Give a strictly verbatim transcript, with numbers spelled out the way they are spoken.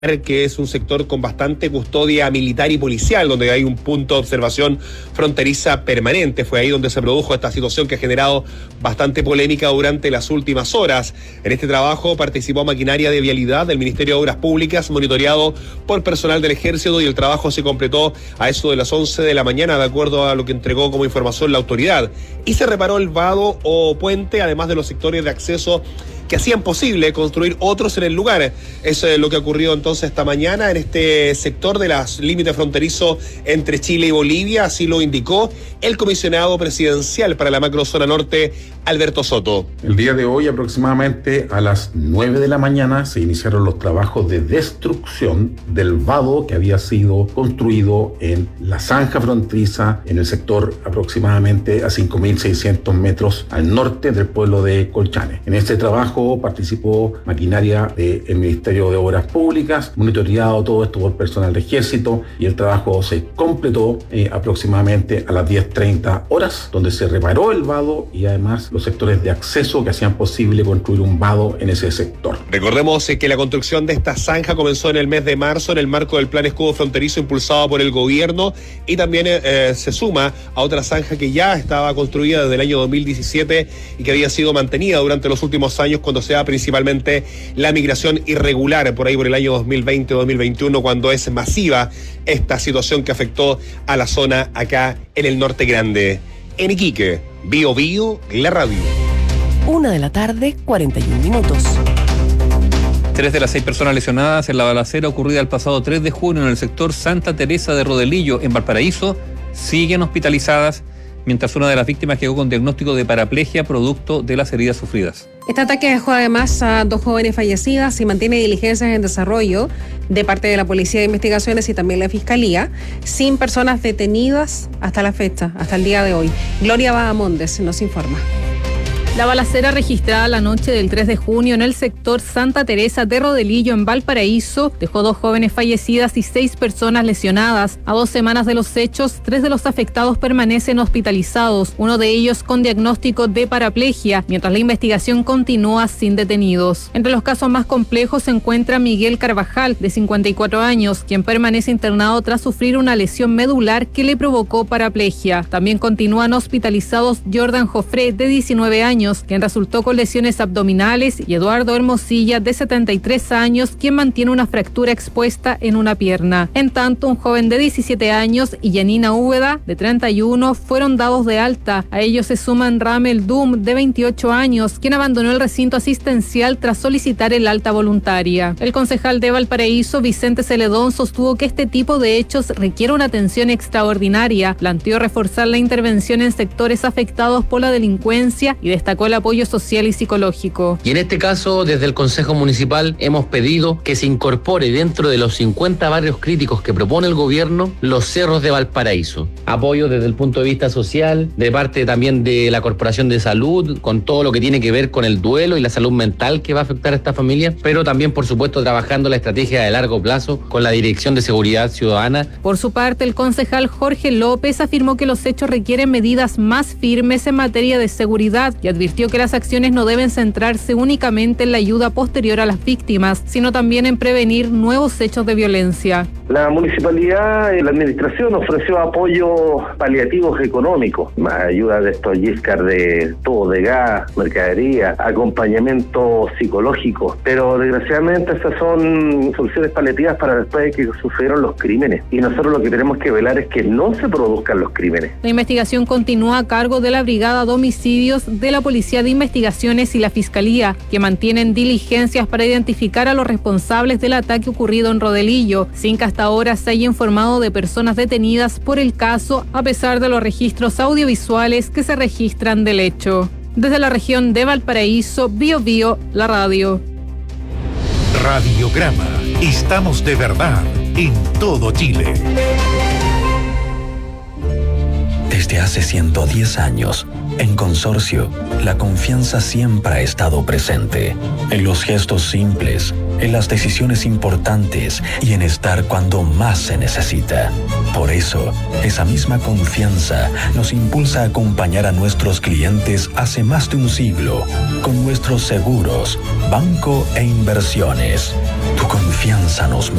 que es un sector con bastante custodia militar y policial, donde hay un punto de observación fronteriza permanente. Fue ahí donde se produjo esta situación que ha generado bastante polémica durante las últimas horas. En este trabajo participó maquinaria de vialidad del Ministerio de Obras Públicas, monitoreado por personal del Ejército, y el trabajo se completó a eso de las once de la mañana, de acuerdo a lo que entregó como información la autoridad. Y se reparó el vado o puente, además de los sectores de acceso que hacían posible construir otros en el lugar. Eso es lo que ocurrió entonces esta mañana en este sector de los límites fronterizos entre Chile y Bolivia, así lo indicó el comisionado presidencial para la macrozona norte, Alberto Soto. El día de hoy, aproximadamente a las nueve de la mañana, se iniciaron los trabajos de destrucción del vado que había sido construido en la zanja fronteriza, en el sector aproximadamente a cinco mil seiscientos metros al norte del pueblo de Colchane. En este trabajo participó maquinaria del Ministerio de Obras Públicas, monitoreado todo esto por personal de Ejército, y el trabajo se completó eh, aproximadamente a las diez treinta horas, donde se reparó el vado y además los sectores de acceso que hacían posible construir un vado en ese sector. Recordemos eh, que la construcción de esta zanja comenzó en el mes de marzo en el marco del Plan Escudo Fronterizo impulsado por el gobierno, y también eh, se suma a otra zanja que ya estaba construida desde el año dos mil diecisiete y que había sido mantenida durante los últimos años, cuando se da principalmente la migración irregular, por ahí por el año dos mil veinte dos mil veintiuno, cuando es masiva esta situación que afectó a la zona acá en el Norte Grande. En Iquique, Bio Bio, la radio. Una de la tarde, cuarenta y un minutos. Tres de las seis personas lesionadas en la balacera ocurrida el pasado tres de junio en el sector Santa Teresa de Rodelillo, en Valparaíso, siguen hospitalizadas, mientras una de las víctimas quedó con diagnóstico de paraplegia producto de las heridas sufridas. Este ataque dejó además a dos jóvenes fallecidas y mantiene diligencias en desarrollo de parte de la Policía de Investigaciones y también la Fiscalía, sin personas detenidas hasta la fecha, hasta el día de hoy. Gloria Bahamondes nos informa. La balacera registrada la noche del tres de junio en el sector Santa Teresa de Rodelillo, en Valparaíso, dejó dos jóvenes fallecidas y seis personas lesionadas. A dos semanas de los hechos, tres de los afectados permanecen hospitalizados, uno de ellos con diagnóstico de paraplegia, mientras la investigación continúa sin detenidos. Entre los casos más complejos se encuentra Miguel Carvajal, de cincuenta y cuatro años, quien permanece internado tras sufrir una lesión medular que le provocó paraplegia. También continúan hospitalizados Jordan Jofré, de diecinueve años, quien resultó con lesiones abdominales, y Eduardo Hermosilla, de setenta y tres años, quien mantiene una fractura expuesta en una pierna. En tanto, un joven de diecisiete años y Yanina Úbeda, de treinta y uno, fueron dados de alta. A ellos se suman Ramel Dum, de veintiocho años, quien abandonó el recinto asistencial tras solicitar el alta voluntaria. El concejal de Valparaíso, Vicente Celedón, sostuvo que este tipo de hechos requiere una atención extraordinaria. Planteó reforzar la intervención en sectores afectados por la delincuencia y destacó el apoyo social y psicológico. Y en este caso, desde el Consejo Municipal hemos pedido que se incorpore dentro de los cincuenta barrios críticos que propone el gobierno los cerros de Valparaíso. Apoyo desde el punto de vista social, de parte también de la Corporación de Salud, con todo lo que tiene que ver con el duelo y la salud mental que va a afectar a esta familia, pero también, por supuesto, trabajando la estrategia de largo plazo con la Dirección de Seguridad Ciudadana. Por su parte, el concejal Jorge López afirmó que los hechos requieren medidas más firmes en materia de seguridad y advirtió que las acciones no deben centrarse únicamente en la ayuda posterior a las víctimas, sino también en prevenir nuevos hechos de violencia. La municipalidad y la administración ofreció apoyos paliativos económicos, más ayuda de estos Giscard de todo, de gas, mercadería, acompañamiento psicológico, pero desgraciadamente esas son soluciones paliativas para después de que sucedieron los crímenes, y nosotros lo que tenemos que velar es que no se produzcan los crímenes. La investigación continúa a cargo de la Brigada de Homicidios de la Policía de Investigaciones y la Fiscalía, que mantienen diligencias para identificar a los responsables del ataque ocurrido en Rodelillo, sin que hasta ahora se haya informado de personas detenidas por el caso, a pesar de los registros audiovisuales que se registran del hecho. Desde la región de Valparaíso, Bio Bio, la radio. Radiograma. Estamos de verdad en todo Chile. Desde hace ciento diez años, en Consorcio, la confianza siempre ha estado presente, en los gestos simples, en las decisiones importantes y en estar cuando más se necesita. Por eso, esa misma confianza nos impulsa a acompañar a nuestros clientes hace más de un siglo con nuestros seguros, banco e inversiones. Tu confianza nos